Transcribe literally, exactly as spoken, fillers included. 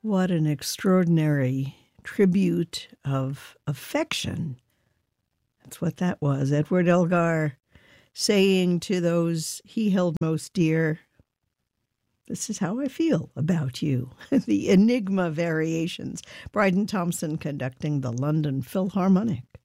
What an extraordinary tribute of affection. That's what that was. Edward Elgar saying to those he held most dear, "This is how I feel about you." The Enigma Variations. Bryden Thompson conducting the London Philharmonic.